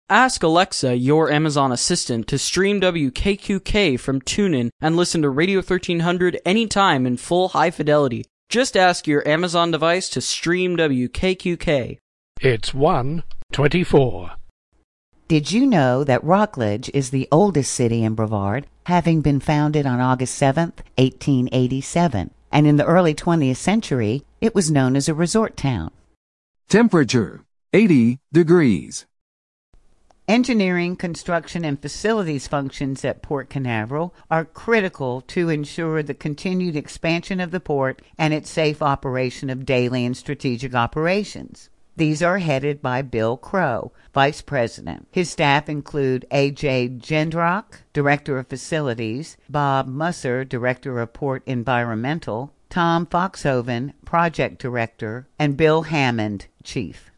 Ask Alexa, your Amazon assistant, to stream WKQK from TuneIn and listen to Radio 1300 anytime in full high fidelity. Just ask your Amazon device to stream WKQK. It's 1:24. Did you know that Rockledge is the oldest city in Brevard, having been founded on August 7th, 1887, and in the early 20th century, it was known as a resort town? Temperature, 80 degrees. Engineering, construction, and facilities functions at Port Canaveral are critical to ensure the continued expansion of the port and its safe operation of daily and strategic operations. These are headed by Bill Crow, Vice President. His staff include A.J. Gendrock, Director of Facilities, Bob Musser, Director of Port Environmental, Tom Foxhoven, Project Director, and Bill Hammond, Chief.